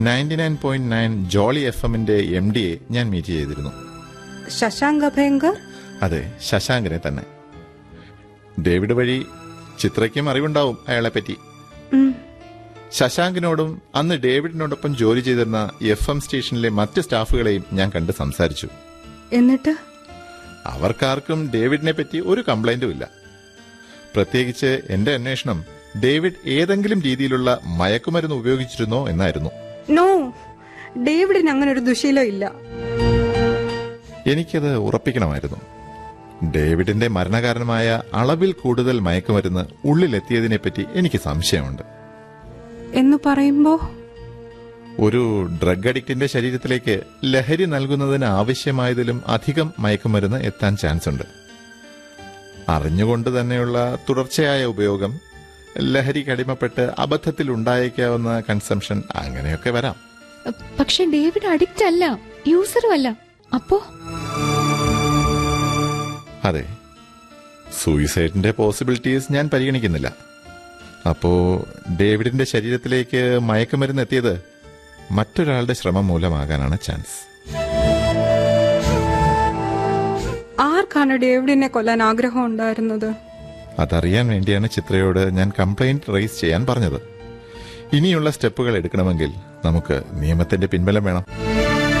99.9 Jolly FM-ന്റെ MD ഞാൻ meet ചെയ്തിരുന്നു. ശശാങ്ക് അഭയങ്കർ? അതെ, ശശാങ്കിനെ തന്നെ. ഡേവിഡ് വഴി ചിത്രയ്ക്കും അറിവുണ്ടാവും അയാളെപ്പറ്റി. ശശാങ്കിനോടും അന്ന് ഡേവിഡിനോടൊപ്പം ജോലി ചെയ്തിരുന്ന FM സ്റ്റേഷനിലെ മറ്റ് സ്റ്റാഫുകളെയും ഞാൻ കണ്ട് സംസാരിച്ചു. എന്നിട്ട് അവർക്കാർക്കും ഡേവിഡിനെ പറ്റി ഒരു കംപ്ലൈന്റും ഇല്ല. പ്രത്യേകിച്ച് എന്റെ അന്വേഷണം ഡേവിഡ് ഏതെങ്കിലും രീതിയിലുള്ള മയക്കുമരുന്ന് ഉപയോഗിച്ചിരുന്നോ എന്നായിരുന്നു. നോ, ഡേവിഡിന് അങ്ങനെ ഒരു ദുശീലം ഇല്ല. എനിക്കത് ഉറപ്പിക്കണമായിരുന്നു. ഡേവിഡിന്റെ മരണകാരണമായ അളവിൽ കൂടുതൽ മയക്കുമരുന്ന് ഉള്ളിലെത്തിയതിനെപ്പറ്റി എനിക്ക് സംശയമുണ്ട്. എന്ന് പറയുമ്പോ ഒരു ഡ്രഗ് അഡിക്റ്റിന്റെ ശരീരത്തിലേക്ക് ലഹരി നൽകുന്നതിന് ആവശ്യമായതിലും അധികം മയക്കുമരുന്ന് എത്താൻ ചാൻസ് ഉണ്ട്. അറിഞ്ഞുകൊണ്ട് തന്നെയുള്ള തുടർച്ചയായ ഉപയോഗം, ലഹരിക്ക് അടിമപ്പെട്ട് അബദ്ധത്തിൽ ഉണ്ടായേക്കാവുന്ന കൺസംഷൻ, അങ്ങനെയൊക്കെ വരാം. പക്ഷെ ഡേവിഡ് അഡിക്റ്റ് അല്ല, യൂസറും അല്ല. അപ്പോ അതെ, സൂയിസൈഡിന്റെ പോസിബിലിറ്റീസ് ഞാൻ പരിഗണിക്കുന്നില്ല. അപ്പോ ഡേവിഡിന്റെ ശരീരത്തിലേക്ക് മയക്കുമരുന്ന് എത്തിയത് മറ്റൊരാളുടെ ശ്രമം മൂലമാകാനാണ് ചാൻസ്. ആർക്കാണ് ഡേവിഡിനെ കൊല്ലാൻ ആഗ്രഹം ഉണ്ടായിരുന്നത്? അതറിയാൻ വേണ്ടിയാണ് ചിത്രയോട് ഞാൻ കംപ്ലൈന്റ് റേസ് ചെയ്യാൻ പറഞ്ഞത്. ഇനിയുള്ള സ്റ്റെപ്പുകൾ എടുക്കണമെങ്കിൽ നമുക്ക് നിയമത്തിന്റെ പിൻബലം വേണം.